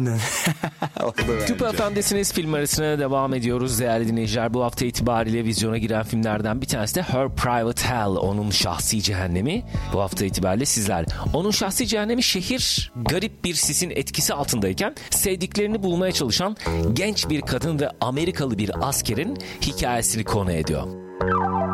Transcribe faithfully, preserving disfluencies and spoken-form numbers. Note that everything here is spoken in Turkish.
Aynen. Küp Efendisi'niz film arasına devam ediyoruz değerli dinleyiciler. Bu hafta itibariyle vizyona giren filmlerden bir tanesi de Her Private Hell, onun şahsi cehennemi. Bu hafta itibariyle sizler. Onun şahsi cehennemi, şehir garip bir sisin etkisi altındayken sevdiklerini bulmaya çalışan genç bir kadın ve Amerikalı bir askerin hikayesini konu ediyor.